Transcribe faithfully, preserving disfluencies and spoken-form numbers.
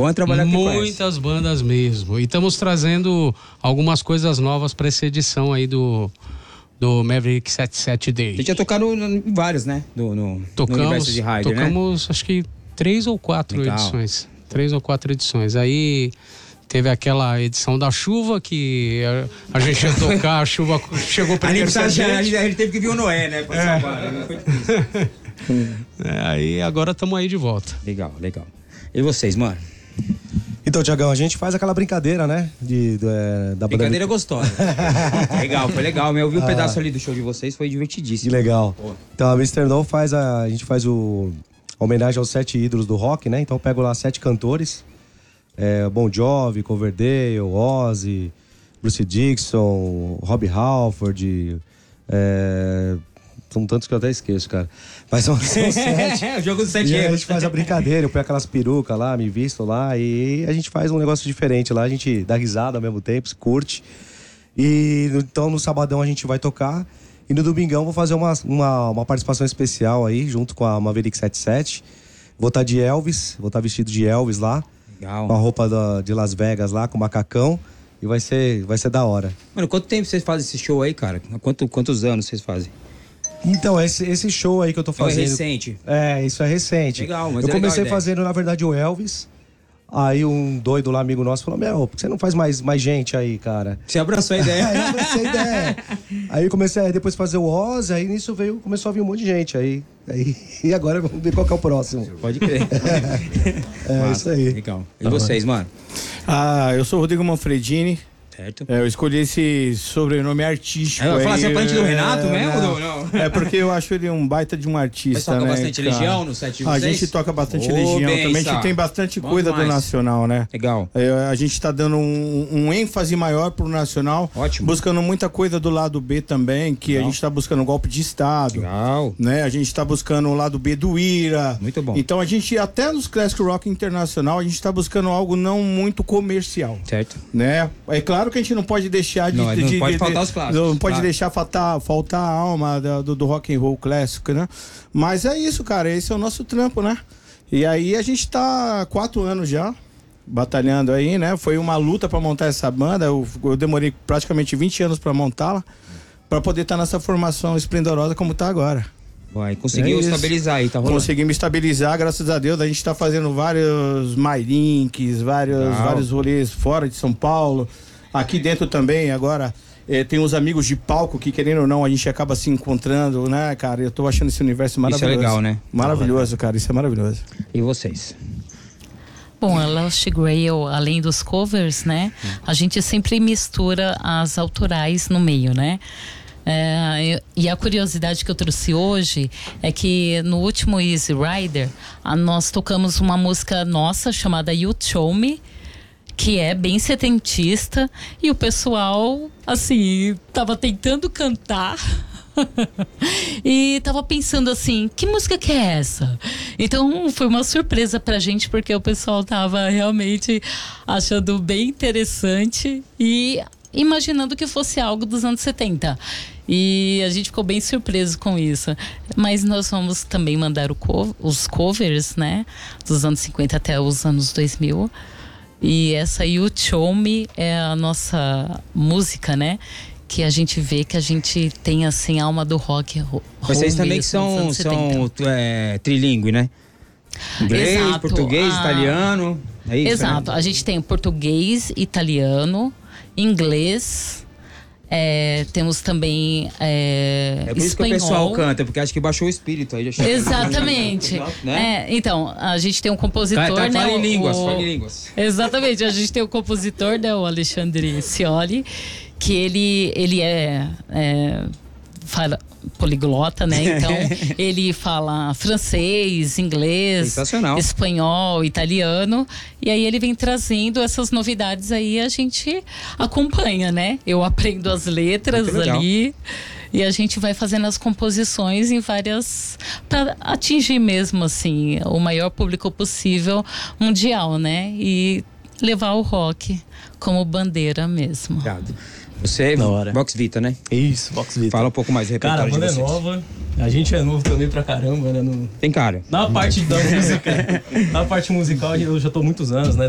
Bom é trabalhar com muitas bandas mesmo. E estamos trazendo algumas coisas novas para essa edição aí do, do Maverick setenta e sete Day. Vocês já tocaram em vários, né? Do, no, tocamos, no universo de Rider, tocamos, né? acho que três ou quatro Legal. edições. Três ou quatro edições. Aí teve aquela edição da chuva que a, a gente ia tocar, a chuva chegou primeiro que a gente. A gente teve que vir o Noé, né? Pra É. salvar, né? Foi difícil. É, aí agora estamos aí de volta. Legal, legal. E vocês, mano? Então, Tiagão, a gente faz aquela brincadeira, né? De, do, é, da Brincadeira banda... gostosa. Legal, foi legal. Eu vi um ah. pedaço ali do show de vocês, foi divertidíssimo. Que legal. Pô. Então, a mister No faz a... A gente faz o... a homenagem aos sete ídolos do rock, né? Então, eu pego lá sete cantores. É, Bon Jovi, Coverdale, Ozzy, Bruce Dickinson, Robbie Halford... É... São tantos que eu até esqueço, cara. Mas são, são sete. É, o jogo dos sete E aí erros. a gente faz a brincadeira, eu ponho aquelas perucas lá, me visto lá. E a gente faz um negócio diferente lá. A gente dá risada ao mesmo tempo, se curte. E então no sabadão a gente vai tocar. E no domingão vou fazer uma, uma, uma participação especial aí, junto com a Maverick setenta e sete. Vou estar de Elvis, vou estar vestido de Elvis lá. Legal. Com a roupa da, de Las Vegas lá, com o macacão. E vai ser, vai ser da hora. Mano, quanto tempo vocês fazem esse show aí, cara? Quanto, quantos anos vocês fazem? Então, esse, esse show aí que eu tô fazendo... É recente? É, isso é recente. Legal, mas Eu é comecei legal a fazendo, na verdade, o Elvis. Aí um doido lá, amigo nosso, falou: Meu, por que você não faz mais, mais gente aí, cara? Você abraçou a ideia. Aí eu abracei a ideia. Aí comecei a depois fazer o Ozzy, aí nisso veio, começou a vir um monte de gente. Aí, aí, e agora vamos ver qual que é o próximo. Pode crer. É, é isso aí. Legal. E vocês, mano? Ah, eu sou o Rodrigo Manfredini. Certo. É, eu escolhi esse sobrenome artístico. Eu ia falar, aí, você é parente do é, Renato mesmo? Não. Não. É porque eu acho ele um baita de um artista, Mas toca né, bastante cara? Legião no set de A vocês? gente toca bastante Ô, Legião benção. também. A gente tem bastante Bom coisa demais. do Nacional, né? Legal. É, a gente tá dando um, um ênfase maior pro Nacional. Ótimo. Buscando muita coisa do lado B também, que Legal. a gente tá buscando golpe de Estado. Legal. Né? A gente tá buscando o lado B do Ira. Muito bom. Então a gente, até nos Classic Rock Internacional, a gente tá buscando algo não muito comercial. Certo. Né? É claro que a gente não pode deixar de... Não, de, não de, pode de, faltar de, os clássicos. Não pode Claro. deixar faltar, faltar a alma da- do, do rock and roll clássico, né? Mas é isso, cara. Esse é o nosso trampo, né? E aí a gente tá há quatro anos já batalhando aí, né? Foi uma luta pra montar essa banda. Eu, eu demorei praticamente vinte anos pra montá-la, pra poder estar nessa formação esplendorosa como tá agora. Vai, conseguiu É isso. estabilizar aí, tá rolando? Conseguimos estabilizar, graças a Deus. A gente tá fazendo vários mylinks, vários, Legal. vários rolês fora de São Paulo. Aqui dentro também, agora, eh, tem uns amigos de palco que, querendo ou não, a gente acaba se encontrando, né, cara? Eu tô achando esse universo maravilhoso. Isso é legal, né? Maravilhoso, cara. Isso é maravilhoso. E vocês? Bom, a Lost Grail, além dos covers, né? A gente sempre mistura as autorais no meio, né? É, e a curiosidade que eu trouxe hoje é que no último Easy Rider, a, nós tocamos uma música nossa chamada You Show Me, que é bem setentista, e o pessoal, assim, tava tentando cantar e tava pensando assim, que música que é essa? Então foi uma surpresa pra gente, porque o pessoal tava realmente achando bem interessante e imaginando que fosse algo dos anos setenta. E a gente ficou bem surpreso com isso. Mas nós vamos também mandar o co- os covers, né? Dos anos cinquenta até os anos dois mil. E essa You Show Me é a nossa música, né? Que a gente vê que a gente tem, assim, a alma do rock. ro- Vocês roll também mesmo, que dos são, anos são setenta. é, trilingue, né? Inglês, Exato. português, Ah, italiano. É isso, Exato. né? A gente tem português, italiano, inglês. É, temos também é, É por isso espanhol. que o pessoal canta, porque acho que baixou o espírito aí. Já chegou. Exatamente. Né? É, então, a gente tem um compositor, Tá, tá, né? fala em o- línguas, o- fala em línguas. Exatamente, a gente tem o compositor, né, o Alexandre Scioli, que ele, ele é, é fala poliglota, né? Então, ele fala francês, inglês, Sensacional. espanhol, italiano, e aí ele vem trazendo essas novidades aí, a gente acompanha, né? Eu aprendo as letras Muito legal. ali. E a gente vai fazendo as composições em várias... para atingir mesmo, assim, o maior público possível mundial, né? E levar o rock como bandeira mesmo. Obrigado. Você, Da hora. Vox Vita, né? Isso, Vox Vita. Fala um pouco mais do Cara, a repertório banda de é vocês. nova, a gente é novo também pra caramba, né? No- Tem cara. Na parte da música, na parte musical eu já tô há muitos anos, né?